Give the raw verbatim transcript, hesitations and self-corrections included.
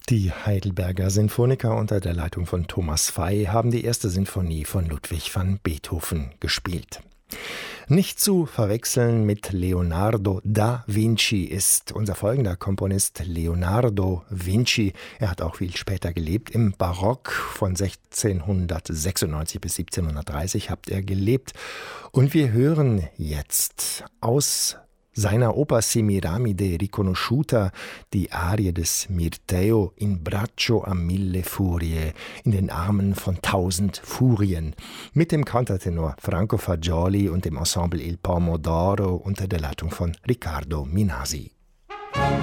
Die Heidelberger Sinfoniker unter der Leitung von Thomas Fey haben die erste Sinfonie von Ludwig van Beethoven gespielt. Nicht zu verwechseln mit Leonardo da Vinci ist unser folgender Komponist Leonardo Vinci. Er hat auch viel später gelebt. Im Barock von sechzehnhundertsechsundneunzig bis siebzehnhundertdreißig hat er gelebt. Und wir hören jetzt aus seiner Oper Semiramide Riconosciuta die Arie des Mirteo in braccio a mille furie, in den Armen von tausend Furien, mit dem Countertenor Franco Fagioli und dem Ensemble Il Pomodoro unter der Leitung von Riccardo Minasi.